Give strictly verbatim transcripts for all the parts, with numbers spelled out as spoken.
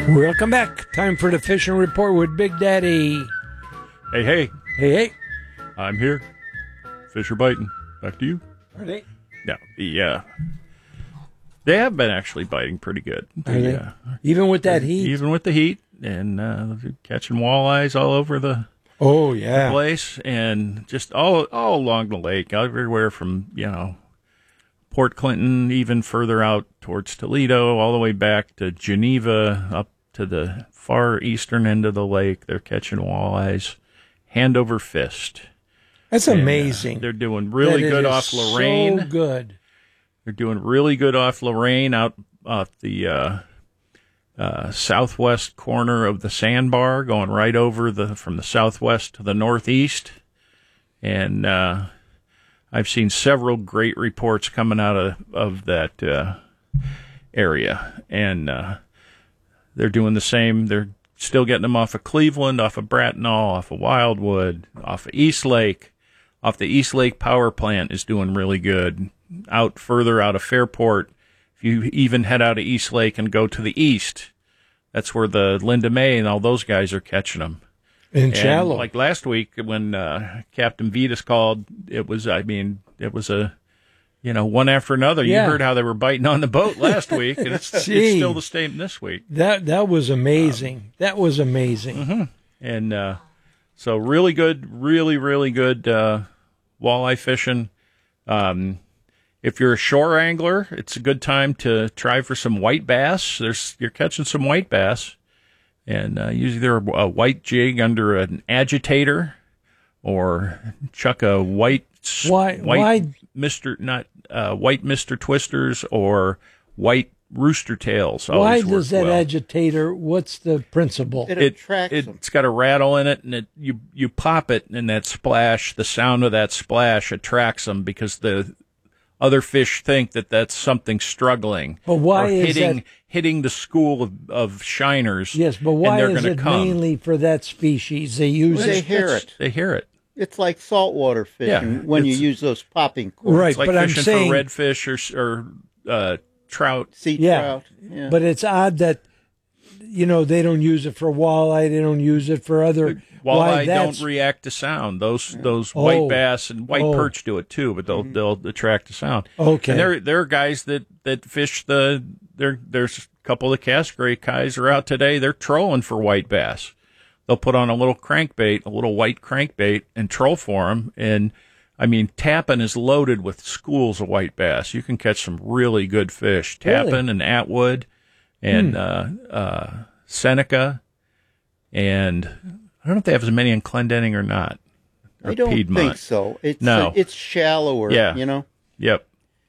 Welcome back. Time for the fishing report with Big Daddy. Hey, hey. Hey, hey. I'm here. Fish are biting. Back to you. Are they? No, the, uh, they have been actually biting pretty good. Are The, they? uh, Even with that heat? Even with the heat. And uh, catching walleyes all over the Oh, yeah. place. And just all, all along the lake. Everywhere from, you know, Port Clinton, even further out towards Toledo, all the way back to Geneva, up to the far eastern end of the lake. They're catching walleyes hand over fist. That's And, uh, amazing. they're doing really That good is off Lorraine. So good. They're doing really good off Lorraine, out off the uh, uh, southwest corner of the sandbar, going right over the from the southwest to the northeast. And uh, I've seen several great reports coming out of of that uh, area, and uh, they're doing the same. They're still getting them off of Cleveland, off of Bracknell, off of Wildwood, off of East Lake. Off the East Lake Power Plant is doing really good. Out further out of Fairport, if you even head out of East Lake and go to the east, that's where the Linda May and all those guys are catching them. In shallow. Like last week when uh, Captain Vitas called, it was, I mean, it was a, you know, one after another. Yeah. You heard how they were biting on the boat last week, and it's, it's still the same this week. That that was amazing. Um, that was amazing. Mm-hmm. And uh, so really good, really, really good uh, walleye fishing. Um, if you're a shore angler, it's a good time to try for some white bass. There's You're catching some white bass. And uh, use either a white jig under an agitator or chuck a white, Why? white Why? Mister not uh, white Mister Twisters or white rooster tails. Why always does work that well. agitator? What's the principle? It, It, attracts it, them. it's got a rattle in it, and it, you you pop it, and that splash, the sound of that splash attracts them because the other fish think that that's something struggling. But why or is hitting that? hitting the school of, of shiners? Yes, but and why they're is gonna it come. mainly for that species? They use They it. hear it. They hear it. It's like saltwater fishing Yeah, when you it's- use those popping cords. Right, It's like but I'm fishing saying, for redfish or or uh, trout. Sea Yeah. trout. Yeah. but it's odd that you know they don't use it for walleye. They don't use it for other. why Walleye that's, don't react to sound. Those those Oh. white bass and white Oh. perch do it too, but they'll they'll attract to sound. Okay. And there there are guys that, that fish the there there's a couple of Cass Great guys are out today. They're trolling for white bass. They'll put on a little crankbait, a little white crankbait, and troll for them. And I mean, Tappan is loaded with schools of white bass. You can catch some really good fish. Tappan Really? and Atwood and Hmm. uh, uh, Seneca, and I don't know if they have as many in Clendenning or not. Or I don't Piedmont. think so. It's No. uh, it's shallower. Yeah. You know. Yep.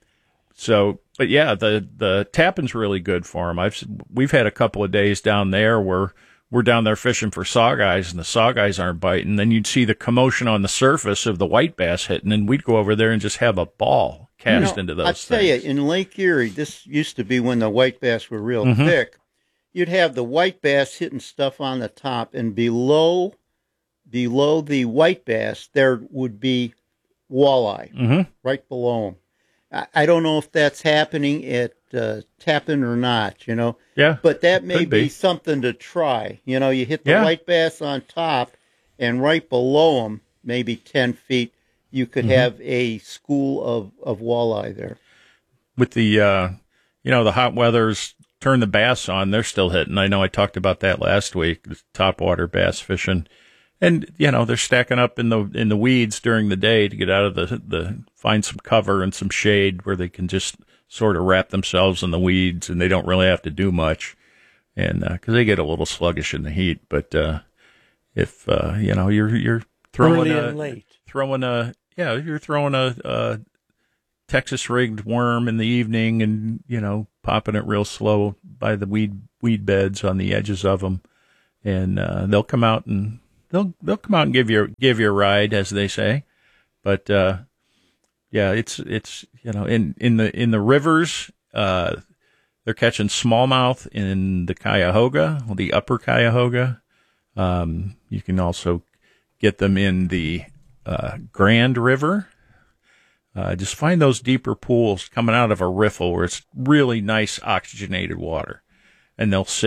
So, but yeah, the the Tappan's really good for them. I've we've had a couple of days down there where we're down there fishing for sawguys, and the sawguys aren't biting. Then you'd see the commotion on the surface of the white bass hitting, and we'd go over there and just have a ball cast You know, into those I tell things. you, in Lake Erie, this used to be when the white bass were real Mhm. thick. You'd have the white bass hitting stuff on the top, and below, below the white bass, there would be walleye Mhm. right below them. I, I don't know if that's happening at uh, Tappan or not, you know. Yeah, But that may could be. be. something to try. You know, you hit the Yeah. white bass on top, and right below them, maybe ten feet, you could Mm-hmm. have a school of, of walleye there. with the uh, you know the hot weather's turn the bass on. They're still hitting. I know I talked about that last week. The topwater bass fishing, and you know they're stacking up in the in the weeds during the day to get out of the the find some cover and some shade where they can just sort of wrap themselves in the weeds, and they don't really have to do much, and because uh, they get a little sluggish in the heat. But uh, if uh, you know you're you're throwing early a and late. throwing a yeah you're throwing a, a Texas rigged worm in the evening, and you know popping it real slow by the weed weed beds on the edges of them, and uh, they'll come out and they'll they'll come out and give you give you a ride, as they say. But uh, yeah, it's it's you know in, in the in the rivers, uh, they're catching smallmouth in the Cuyahoga, the upper Cuyahoga. Um, you can also get them in the uh, Grand River. Uh, just find those deeper pools coming out of a riffle where it's really nice oxygenated water, and they'll sit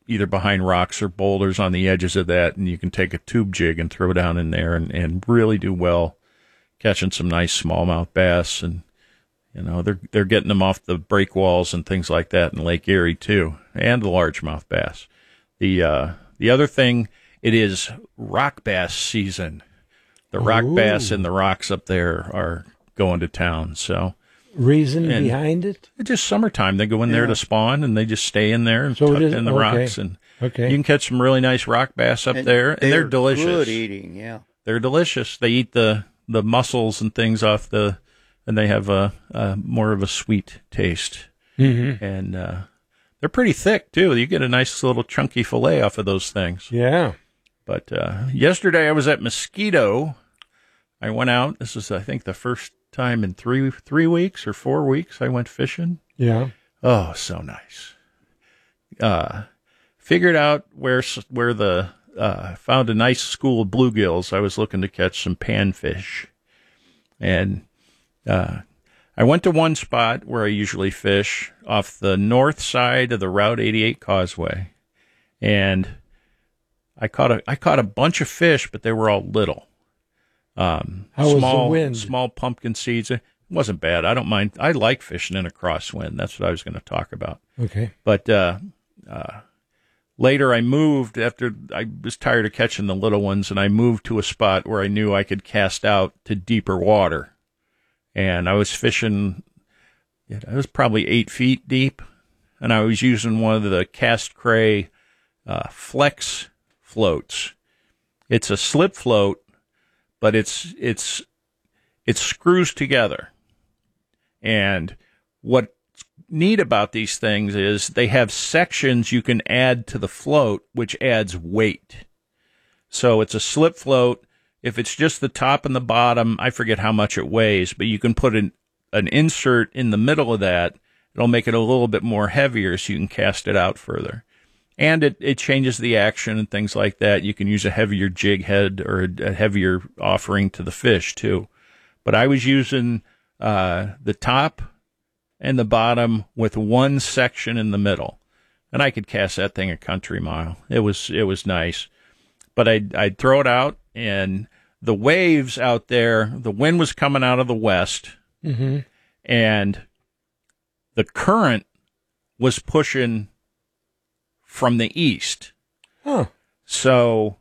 either behind rocks or boulders on the edges of that, and you can take a tube jig and throw down in there and, and really do well catching some nice smallmouth bass. And, you know, they're they're getting them off the breakwalls and things like that in Lake Erie, too, and the largemouth bass. The, uh, the other thing, it is rock bass season. The rock Ooh. bass in the rocks up there are going to town, so... Reason And behind it? It's just summertime. They go in there Yeah. to spawn, and they just stay in there and So it tuck is- in the okay. rocks. And Okay. you can catch some really nice rock bass up there, and they're, delicious. Good eating, yeah. They're delicious. They eat the, the mussels and things off the, and they have a, a more of a sweet taste. Mm-hmm. And uh, they're pretty thick too. You get a nice little chunky fillet off of those things. Yeah. But uh, yesterday I was at Mosquito. I went out. This is, I think, the first time in three three weeks or four weeks I went fishing. Yeah. Oh, so nice. Uh, figured out where where the uh, found a nice school of bluegills. I was looking to catch some panfish, and uh, I went to one spot where I usually fish off the north side of the Route eighty-eight causeway, and I caught a I caught a bunch of fish, but they were all little. Um, How was the small, wind? small pumpkin seeds. It wasn't bad. I don't mind. I like fishing in a crosswind. That's what I was going to talk about. Okay. But uh, uh, later I moved after I was tired of catching the little ones, and I moved to a spot where I knew I could cast out to deeper water. And I was fishing, it was probably eight feet deep, and I was using one of the Cast Cray uh, Flex floats. It's a slip float, but it's it's it screws together. And what's neat about these things is they have sections you can add to the float, which adds weight. So it's a slip float. If it's just the top and the bottom, I forget how much it weighs, but you can put an, an insert in the middle of that. It'll make it a little bit more heavier so you can cast it out further. And it, it changes the action and things like that. You can use a heavier jig head or a, a heavier offering to the fish, too. But I was using uh, the top and the bottom with one section in the middle. And I could cast that thing a country mile. It was it was nice. But I'd, I'd throw it out, and the waves out there, the wind was coming out of the west, Mm-hmm. and the current was pushing from the east. Huh. So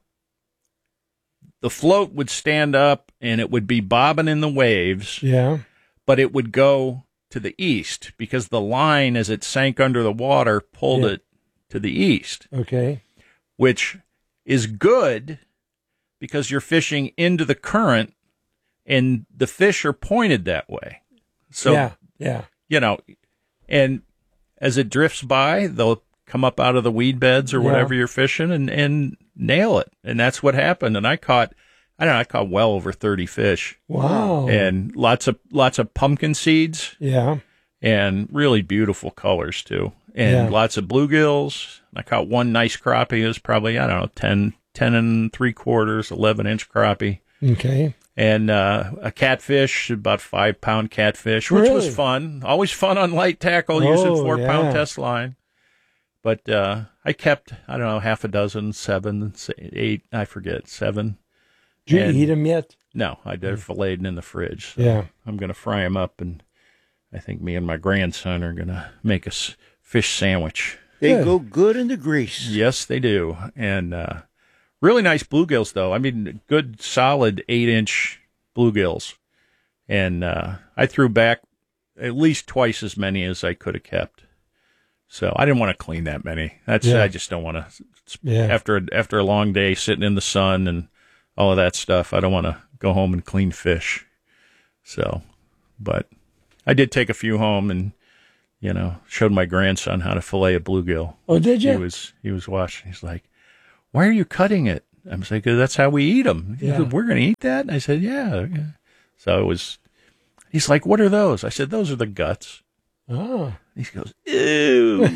the float would stand up, and it would be bobbing in the waves, Yeah. but it would go to the east because the line, as it sank under the water, pulled Yeah. it to the east, Okay. which is good because you're fishing into the current and the fish are pointed that way. So, yeah. Yeah. you know, and as it drifts by, they'll come up out of the weed beds or Yeah. whatever you're fishing and, and nail it. And that's what happened. And I caught, I don't know, I caught well over thirty fish Wow. and lots of, lots of pumpkin seeds Yeah. and really beautiful colors too. And Yeah. lots of bluegills. I caught one nice crappie. It was probably, I don't know, ten, ten and three quarters, eleven inch crappie. Okay. And uh, a catfish, about five pound catfish, which was Really? fun. Always fun on light tackle using Oh, four pound yeah. test line. But uh, I kept, I don't know, half a dozen, seven, s- eight, I forget, seven. Did you And- eat them yet? No, I did filleted in the fridge. So Yeah. I'm going to fry them up, and I think me and my grandson are going to make a s- fish sandwich. They Good. go good in the grease. Yes, they do. And uh, really nice bluegills, though. I mean, good, solid eight-inch bluegills. And uh, I threw back at least twice as many as I could have kept. So I didn't want to clean that many. That's Yeah. I just don't want to. Yeah. After a, after a long day sitting in the sun and all of that stuff, I don't want to go home and clean fish. So, but I did take a few home and, you know, showed my grandson how to fillet a bluegill. Oh, did you? He was he was watching. He's like, "Why are you cutting it?" I'm saying, "'Cause that's how we eat them." He Yeah. said, "We're going to eat that?" And I said, "Yeah." So it was. He's like, "What are those?" I said, "Those are the guts." Oh. He goes, "Ew."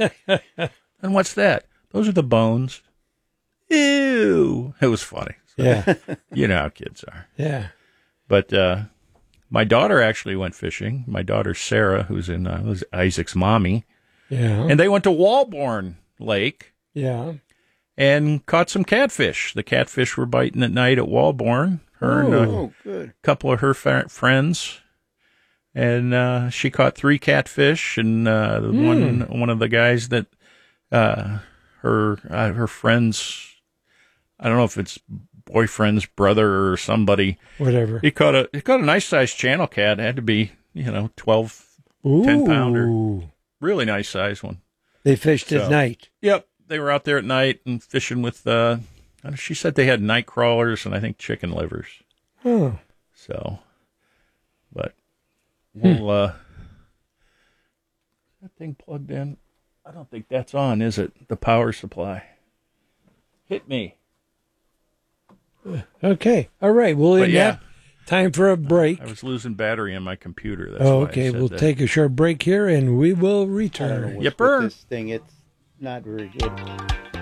And what's that? Those are the bones. Ew. It was funny. Yeah. You know how kids are. Yeah. But uh, my daughter actually went fishing. My daughter Sarah, who's in uh, was Isaac's mommy. Yeah. And they went to Walborn Lake, Yeah. and caught some catfish. The catfish were biting at night at Walborn. Her and a Oh, good. couple of her fa- friends, and uh, she caught three catfish. And uh, Hmm. one one of the guys that uh, her uh, her friends, I don't know if it's boyfriend's brother or somebody. Whatever. He caught a he caught a nice sized channel cat. It had to be you know twelve, Ooh. ten pounder, really nice sized one. They fished So- at night. Yep, they were out there at night and fishing with. Uh, she said they had night crawlers and I think chicken livers. Oh. So, but we'll, uh, that thing plugged in? I don't think that's on, is it? The power supply. Hit me. Okay. All right. Well, But in yeah. that, time for a break. I was losing battery on my computer. That's Oh, why I okay. said We'll that. take a short break here and we will I don't know return. what's Yipper. with this thing. It's not very good.